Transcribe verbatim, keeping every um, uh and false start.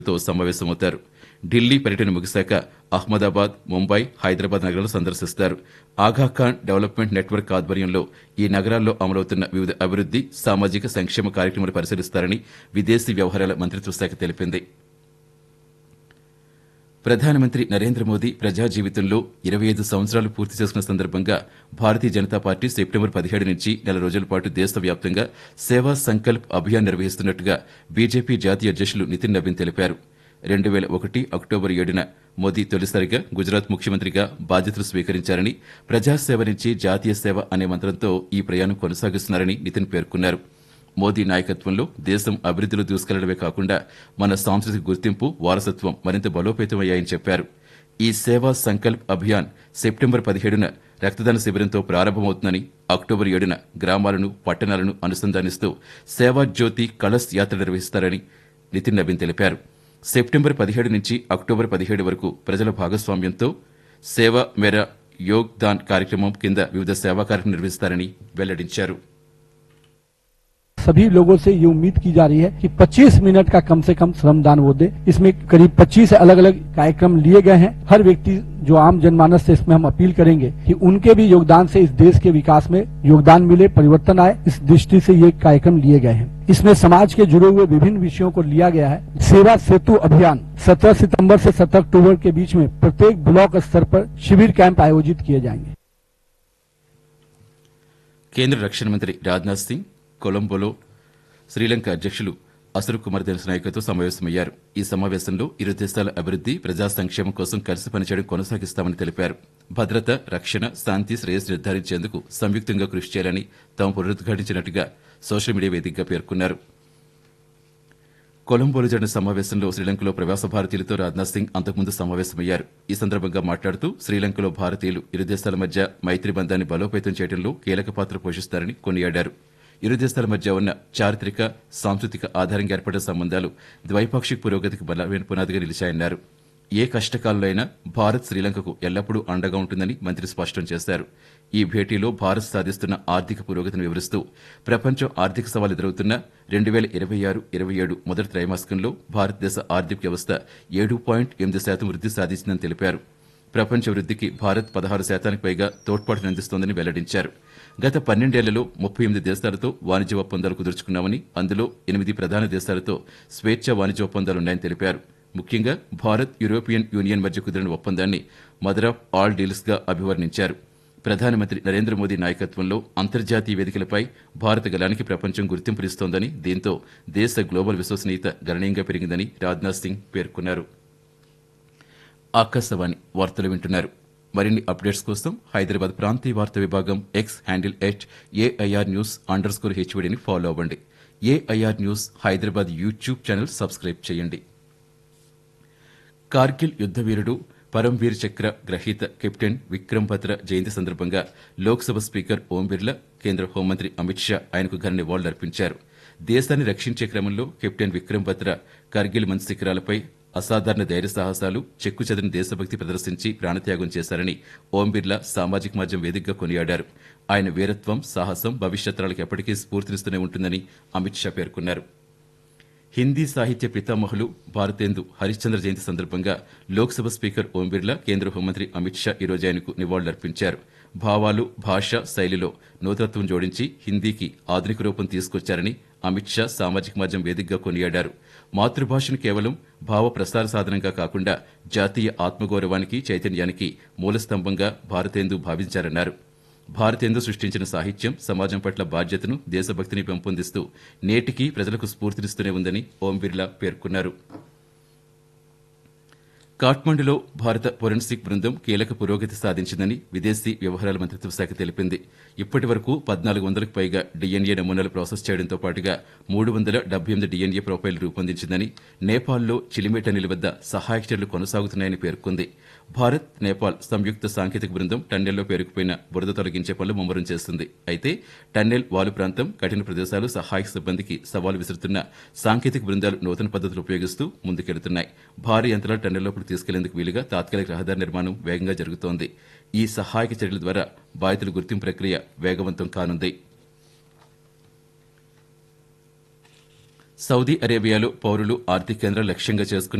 తో సమావేశమవుతారు. ఢిల్లీ పర్యటన ముగిశాక అహ్మదాబాద్, ముంబై, హైదరాబాద్ నగరాలు సందర్శిస్తారు. ఆగాఖాన్ డెవలప్మెంట్ నెట్వర్క్ ఆధ్వర్యంలో ఈ నగరాల్లో అమలవుతున్న వివిధ అభివృద్ది, సామాజిక సంక్షేమ కార్యక్రమాలు పరిశీలిస్తారని విదేశీ వ్యవహారాల మంత్రిత్వ శాఖ తెలిపింది. ప్రధానమంత్రి నరేంద్ర మోదీ ప్రజా జీవితంలో ఇరవై ఐదు సంవత్సరాలు పూర్తి చేసుకున్న సందర్భంగా భారతీయ జనతా పార్టీ సెప్టెంబర్ పదిహేడు నుంచి నెల రోజుల పాటు దేశవ్యాప్తంగా సేవా సంకల్ప్ అభియాన్ నిర్వహిస్తున్నట్టుగా బీజేపీ జాతీయ అధ్యక్షులు నితిన్ నబీన్ తెలిపారు. రెండు వేల ఒకటి అక్టోబర్ ఏడున మోదీ తొలిసారిగా గుజరాత్ ముఖ్యమంత్రిగా బాధ్యతలు స్వీకరించారని, ప్రజాసేవ నుంచి జాతీయ సేవ అనే మంత్రంతో ఈ ప్రయాణం కొనసాగిస్తున్నారని నితిన్ పేర్కొన్నారు. మోదీ నాయకత్వంలో దేశం అభివృద్దిలో దూసుకెళ్లడమే కాకుండా మన సాంస్కృతిక గుర్తింపు, వారసత్వం మరింత బలోపేతమయ్యాయని చెప్పారు. ఈ సేవా సంకల్ప్ అభియాన్ సెప్టెంబర్ పదిహేడున రక్తదాన శిబిరంతో ప్రారంభమవుతుందని, అక్టోబర్ ఏడున గ్రామాలను, పట్టణాలను అనుసంధానిస్తూ సేవా జ్యోతి కలశ్ యాత్ర నిర్వహిస్తారని నితిన్ నబీన్ తెలిపారు. సెప్టెంబర్ పదిహేడు నుంచి అక్టోబర్ పదిహేడు వరకు ప్రజల భాగస్వామ్యంతో సేవా మేరా యోగ్ దాన్ కార్యక్రమం కింద వివిధ సేవా కార్యక్రమం నిర్వహిస్తారని వెల్లడించారు. सभी लोगों से ये उम्मीद की जा रही है कि पच्चीस मिनट का कम से कम श्रमदान वो दे। इसमें करीब पच्चीस अलग अलग कार्यक्रम लिए गए हैं। हर व्यक्ति जो आम जनमानस से इसमें हम अपील करेंगे कि उनके भी योगदान से इस देश के विकास में योगदान मिले, परिवर्तन आए, इस दृष्टि से ये कार्यक्रम लिए गए हैं। इसमें समाज के जुड़े हुए विभिन्न विषयों को लिया गया है। सेवा सेतु अभियान सत्रह सितंबर से सत्रह अक्टूबर के बीच में प्रत्येक ब्लॉक स्तर पर शिविर कैंप आयोजित किए जाएंगे। కేంద్ర రక్షణ మంత్రి రాజ్నాథ్ సింగ్ కొలంబోలో శ్రీలంక అధ్యక్షులు అసరు కుమార్ దినసనాయకతో సమావేశమయ్యారు. ఈ సమావేశంలో ఇరు దేశాల అభివృద్ది, ప్రజా సంక్షేమం కోసం కలిసి పనిచేయడం కొనసాగిస్తామని తెలిపారు. భద్రత, రక్షణ, శాంతి, శ్రేయస్సు నిర్ధారించేందుకు సంయుక్తంగా కృషి చేయాలని తాము పునరుద్ఘాటించినట్టుగా సోషల్ మీడియా వేదికగా పేర్కొన్నారు. కొలంబోలో జరిగిన సమావేశంలో శ్రీలంకలో ప్రవాస భారతీయులతో రాజ్నాథ్ సింగ్ అంతకుముందు సమావేశమయ్యారు. ఈ సందర్భంగా మాట్లాడుతూ శ్రీలంకలో భారతీయులు ఇరు దేశాల మధ్య మైత్రి బంధాన్ని బలోపేతం చేయడంలో కీలక పాత్ర పోషిస్తారని కొనియాడారు. ఇరు దేశాల మధ్య ఉన్న చారిత్రక, సాంస్కృతిక ఆధారంగా ఏర్పడిన సంబంధాలు ద్వైపాక్షిక పురోగతికి బలమైన పునాదిగా నిలిచాయన్నారు. ఏ కష్టకాలంలో అయినా భారత్ శ్రీలంకకు ఎల్లప్పుడూ అండగా ఉంటుందని మంత్రి స్పష్టం చేశారు. ఈ భేటీలో భారత్ సాధిస్తున్న ఆర్థిక పురోగతిని వివరిస్తూ ప్రపంచం ఆర్థిక సవాలు ఎదురవుతున్న రెండు వేల ఇరవై ఆరు ఇరవై ఏడు మొదటి త్రైమాసికంలో భారతదేశ ఆర్థిక వ్యవస్థ ఏడు పాయింట్ ఎనిమిది శాతం వృద్ధి సాధించిందని తెలిపారు. ప్రపంచ వృద్దికి భారత్ పదహారు శాతానికి పైగా తోడ్పాటునందిస్తోందని వెల్లడించారు. గత పన్నెండేళ్లలో ముప్పై ఎనిమిది దేశాలతో వాణిజ్య ఒప్పందాలు కుదుర్చుకున్నామని, అందులో ఎనిమిది ప్రధాన దేశాలతో స్వేచ్ఛా వాణిజ్య ఒప్పందాలున్నాయని తెలిపారు. ముఖ్యంగా భారత్, యూరోపియన్ యూనియన్ మధ్య కుదిరిన ఒప్పందాన్ని మదర్ ఆఫ్ ఆల్ డీల్స్ గా అభివర్ణించారు. ప్రధానమంత్రి నరేంద్ర మోదీ నాయకత్వంలో అంతర్జాతీయ వేదికలపై భారత గళానికి ప్రపంచం గుర్తింపునిస్తోందని, దీంతో దేశ గ్లోబల్ విశ్వసనీయత గణనీయంగా పెరిగిందని రాజ్నాథ్ సింగ్ పేర్కొన్నారు. ఆకాశవాణి వార్తలు వింటున్నారు. మరిన్ని అప్డేట్స్ కోసం హైదరాబాద్ ప్రాంతీయ వార్తా విభాగం X handle at AIR news under score హెచ్వీడీని follow అవ్వండి. AIR news Hyderabad YouTube channel subscribe చేయండి. కార్గిల్ యుద్దవీరుడు పరమ్వీర్ చక్ర గ్రహీత కెప్టెన్ విక్రమ్ బత్రా జయంతి సందర్భంగా లోక్సభ స్పీకర్ ఓం బిర్లా, కేంద్ర హోంమంత్రి అమిత్ షా ఆయనకు ఘన నివాళులర్పించారు. దేశాన్ని రక్షించే క్రమంలో కెప్టెన్ విక్రమ్ బత్రా కార్గిల్ మంచి శిఖరాలపై అసాధారణ ధైర్య సాహసాలు, చెక్కుచెదిరిన దేశభక్తి ప్రదర్శించి ప్రాణత్యాగం చేశారని ఓం బిర్లా సామాజిక మాధ్యమం వేదికగా కొనియాడారు. ఆయన వీరత్వం, సాహసం భవిష్యత్ తరాలకు ఎప్పటికీ స్ఫూర్తినిస్తూనే ఉంటుందని అమిత్ షా పేర్కొన్నారు. హిందీ సాహిత్య పితామహులు భారతేందు హరిశ్చంద్ర జయంతి సందర్భంగా లోక్సభ స్పీకర్ ఓం బిర్లా, కేంద్ర హోంమంత్రి అమిత్ షా ఈరోజు ఆయనకు నివాళులర్పించారు. భావాలు, భాష, శైలిలో నూతనత్వం జోడించి హిందీకి ఆధునిక రూపం తీసుకొచ్చారని అమిత్ షా సామాజిక మాధ్యమం వేదికగా కొనియాడారు. మాతృభాషను కేవలం భావ ప్రసార సాధనంగా కాకుండా జాతీయ ఆత్మగౌరవానికి, చైతన్యానికి మూలస్తంభంగా భారతేందు భావించారన్నారు. భారతేందు సృష్టించిన సాహిత్యం సమాజం పట్ల బాధ్యతను, దేశభక్తిని పెంపొందిస్తూ నేటికీ ప్రజలకు స్ఫూర్తినిస్తూనే ఉందని ఓం బిర్లా పేర్కొన్నారు. కాఠ్మండులో భారత ఫోరెన్సిక్ బృందం కీలక పురోగతి సాధించిందని విదేశీ వ్యవహారాల మంత్రిత్వ శాఖ తెలిపింది. ఇప్పటి వరకు పద్నాలుగు వందలకు పైగా డీఎన్ఏ నమూనాలు ప్రాసెస్ చేయడంతో పాటుగా మూడు వందల డెబ్బై ఎనిమిది డీఎన్ఏ ప్రొఫైల్ రూపొందించిందని, నేపాల్లో చిలిమేట నిలి వద్ద సహాయక చర్యలు కొనసాగుతున్నాయని పేర్కొంది. భారత్, నేపాల్ సంయుక్త సాంకేతిక బృందం టన్నెల్లో పేరుకుపోయిన బురద తొలగించే పనులు ముమ్మరం చేస్తుంది. అయితే టన్నెల్ వాలు ప్రాంతం, కఠిన ప్రదేశాలు సహాయక సిబ్బందికి సవాలు విసురుతున్న సాంకేతిక బృందాలు నూతన పద్దతులు ఉపయోగిస్తూ ముందుకెళ్తున్నాయి. భారీ యంత్రాలు టన్నెల్లోపలికి తీసుకెళ్లేందుకు వీలుగా తాత్కాలిక రహదారి నిర్మాణం వేగంగా జరుగుతోంది. ఈ సహాయక చర్యల ద్వారా బాధితుల గుర్తింపు ప్రక్రియ వేగవంతం కానుంది. సౌదీ అరేబియాలో పౌరులు ఆర్థిక కేంద్రం లక్ష్యంగా చేసుకుని